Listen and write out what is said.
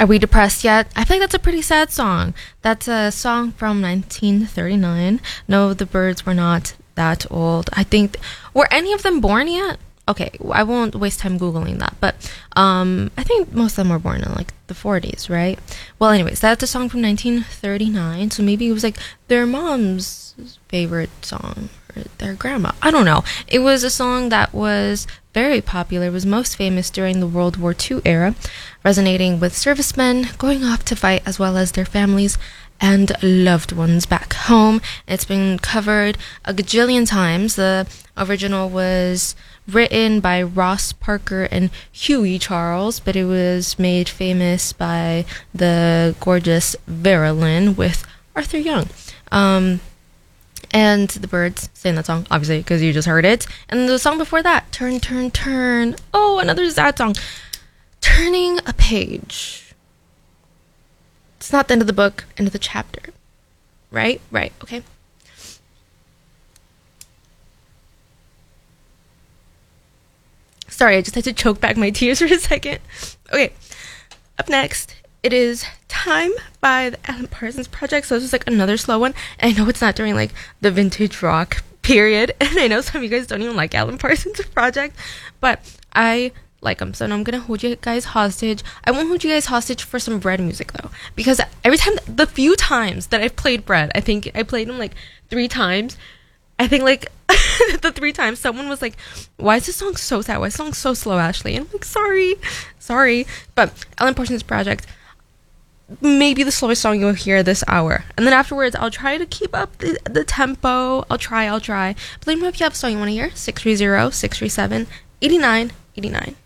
Are we depressed yet? I feel like that's a pretty sad song. That's a song from 1939. No, the Byrds were not that old. I think, were any of them born yet? Okay, I won't waste time Googling that, but I think most of them were born in like the 40s, right? Well, anyways, that's a song from 1939, so maybe it was like their mom's favorite song, or their grandma. I don't know. It was a song that was very popular. It was most famous during the World War II era, resonating with servicemen going off to fight as well as their families and loved ones back home. It's been covered a gajillion times. The original was written by Ross Parker and Huey Charles, but it was made famous by the gorgeous Vera Lynn with Arthur Young. And the Byrds sang that song, obviously, because you just heard it. And the song before that, Turn, Turn, Turn. Oh, another sad song. Turning a Page. It's not the end of the book, end of the chapter. Right? Right, okay. Sorry, I just had to choke back my tears for a second. Okay, up next, it is Time by the Alan Parsons Project. So this is like another slow one. And I know it's not during like the vintage rock period. And I know some of you guys don't even like Alan Parsons Project. But I like them. So now I'm going to hold you guys hostage. I won't hold you guys hostage for some Bread music though. Because every time, the few times that I've played Bread, I think I played them like 3 times. I think like the 3 times someone was like, why is this song so sad? Why is this song so slow, Ashley? And I'm like, sorry. But Alan Parsons Project, maybe the slowest song you'll hear this hour. And then afterwards, I'll try to keep up the tempo. I'll try. But let me know if you have a song you want to hear. 630-637-8989.